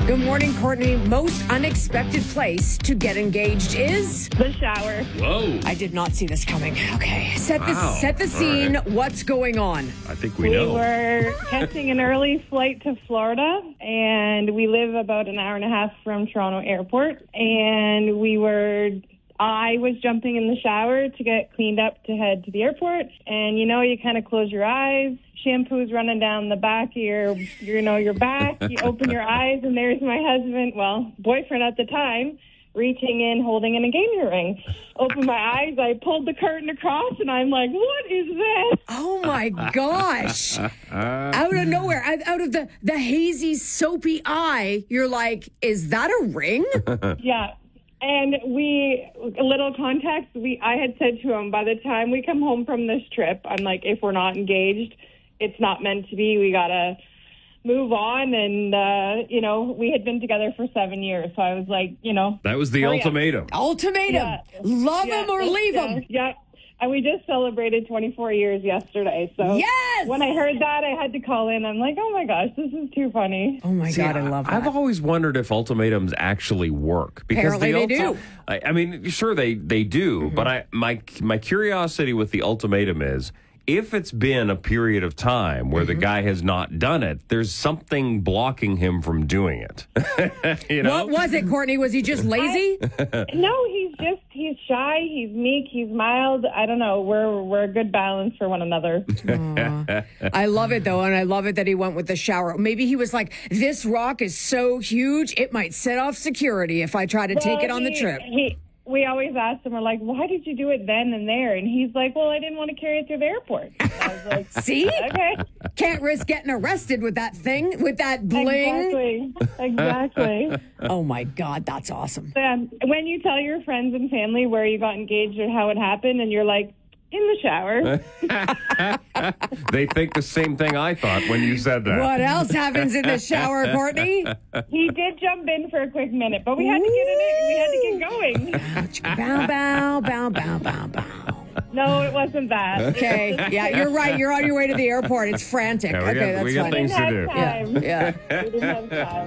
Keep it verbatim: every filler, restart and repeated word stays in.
Good morning, Courtney. Most unexpected place to get engaged is? The shower. Whoa. I did not see this coming. Okay. Set the, Wow. set the scene. All right. What's going on? I think we, We know. were catching an early flight to Florida, and we live about an hour and a half from Toronto Airport. And we were, I was jumping in the shower to get cleaned up to head to the airport. And you know, you kind of close your eyes. Shampoo's running down the back of your, you know, your back. You open your eyes, and there's my husband, well, boyfriend at the time, reaching in, holding an engagement ring. Open my eyes, I pulled the curtain across, and I'm like, what is this? Oh, my gosh. Out of nowhere, out out of the, the hazy, soapy eye, you're like, is that a ring? Yeah. And we, a little context, we, I had said to him, by the time we come home from this trip, I'm like, if we're not engaged, it's not meant to be. We got to move on. And, uh, you know, we had been together for seven years. So I was like, you know. That was the Oh, yeah. ultimatum. Ultimatum. Yeah. Love Yeah, him or it's, leave uh, him. Yeah. And we just celebrated twenty-four years yesterday. So Yes! when I heard that, I had to call in. I'm like, oh, my gosh, this is too funny. Oh, my See, God, I love that. I've always wondered if ultimatums actually work. Because Apparently the they do. I, I mean, sure, they, they do. Mm-hmm. But I my my curiosity with the ultimatum is, if it's been a period of time where Mm-hmm. the guy has not done it, there's something blocking him from doing it. you know? What was it, Courtney? Was he just lazy? No, he's just, he's shy, he's meek, he's mild. I don't know. We're, we're a good balance for one another. I love it, though, and I love it that he went with the shower. Maybe he was like, this rock is so huge, it might set off security if I try to take Well, it on the he- trip. He, we always ask him, we're like, why did you do it then and there? And he's like, well, I didn't want to carry it through the airport. I was like, See? okay. Can't risk getting arrested with that thing, with that bling. Exactly. Exactly. Oh, my God, that's awesome. Um, when you tell your friends and family where you got engaged or how it happened, and you're like, in the shower. They think the same thing I thought when you said that. What else happens in the shower, Courtney? He did jump in for a quick minute, but we had to get in it. We had to get going. Bow, bow, bow, bow, bow, bow. No, it wasn't that. Okay, yeah, you're right. You're on your way to the airport. It's frantic. Yeah, we okay, got- that's we got fine. things We to didn't do. have time. Yeah. We didn't have time.